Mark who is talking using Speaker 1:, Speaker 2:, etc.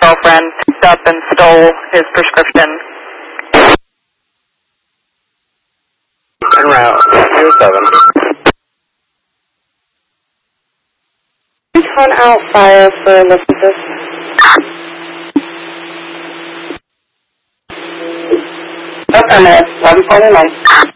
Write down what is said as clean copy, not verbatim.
Speaker 1: girlfriend picked up and stole his prescription.
Speaker 2: En route, 07.
Speaker 3: Phone out fire for Elizabeth. Affirmative, 1149.